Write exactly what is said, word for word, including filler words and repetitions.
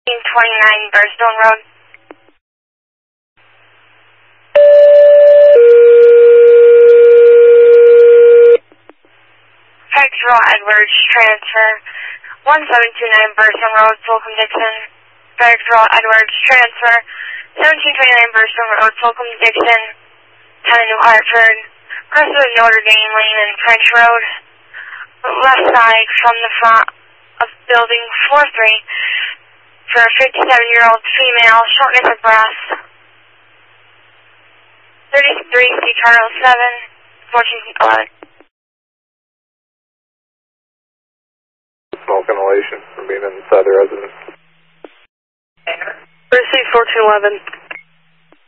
twenty-nine Burstone Road. Federal Edwards transfer. one seven two nine Burstone Road, Slocum Dixon. Federal Edwards transfer. seventeen twenty-nine Burstone Road, Slocum Dixon. ten New Hartford. Cross the Notre Dame Lane and French Road. Left side from the front of building four three for a fifty-seven-year-old female, shortness of breath. thirty-three C Charles seven, fourteen eleven. Smoke inhalation from being inside the residence. Receive fourteen eleven.